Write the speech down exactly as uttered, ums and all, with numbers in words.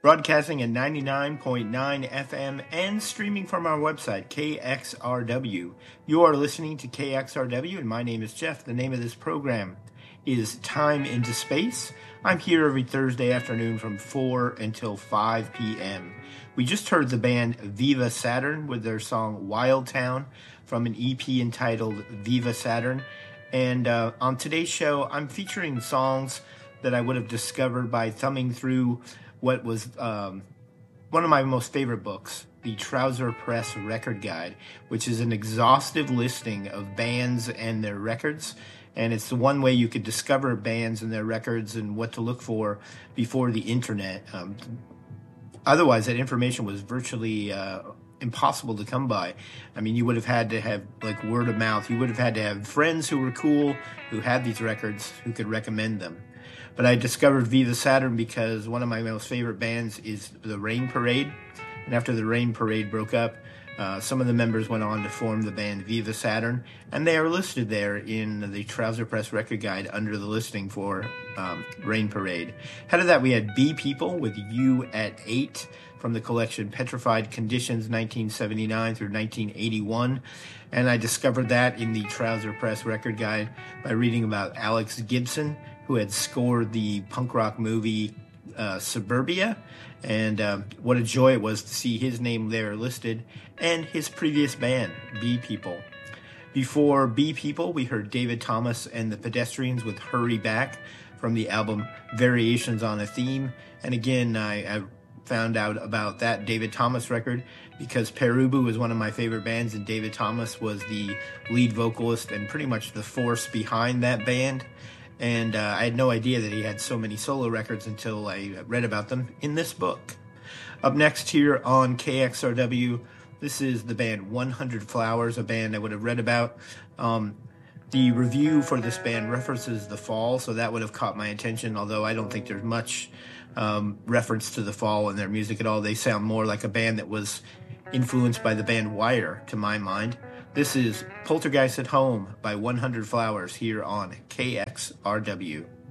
Broadcasting at ninety-nine point nine F M and streaming from our website, K X R W. You are listening to K X R W, and my name is Jeff. The name of this program is Time into Space. I'm here every Thursday afternoon from four until five p.m. We just heard the band Viva Saturn with their song Wild Town from an E P entitled Viva Saturn. And uh, on today's show, I'm featuring songs that I would have discovered by thumbing through what was um, one of my most favorite books, the Trouser Press Record Guide, which is an exhaustive listing of bands and their records. And it's the one way you could discover bands and their records and what to look for before the internet. Um, otherwise, that information was virtually uh, impossible to come by. I mean, you would have had to have like word of mouth. You would have had to have friends who were cool, who had these records, who could recommend them. But I discovered Viva Saturn because one of my most favorite bands is the Rain Parade. And after the Rain Parade broke up, uh, some of the members went on to form the band Viva Saturn. And they are listed there in the Trouser Press Record Guide under the listing for um, Rain Parade. Ahead of that, we had Bee People with You at Eight from the collection Petrified Conditions nineteen seventy-nine through nineteen eighty-one. And I discovered that in the Trouser Press Record Guide by reading about Alex Gibson, who had scored the punk rock movie uh, Suburbia, and um, what a joy it was to see his name there listed, and his previous band, Bee People. Before Bee People, we heard David Thomas and the Pedestrians with Hurry Back from the album Variations on a Theme, and again, I, I found out about that David Thomas record because Perubu was one of my favorite bands, and David Thomas was the lead vocalist and pretty much the force behind that band. And uh, I had no idea that he had so many solo records until I read about them in this book. Up next here on K X R W, this is the band one hundred Flowers, a band I would have read about. Um, the review for this band references The Fall, so that would have caught my attention, although I don't think there's much um, reference to The Fall in their music at all. They sound more like a band that was influenced by the band Wire, to my mind. This is Poltergeist at Home by one hundred Flowers here on K X R W.